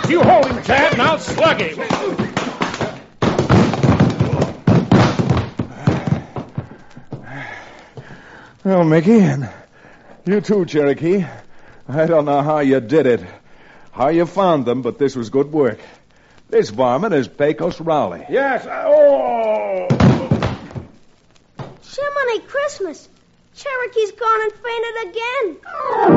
You hold him, Chad, and I'll slug him. Well, Mickey, and you too, Cherokee. I don't know how you did it, how you found them, but this was good work. This varmint is Pecos Rowley. Yes. Oh! Jiminy Christmas. Cherokee's gone and fainted again.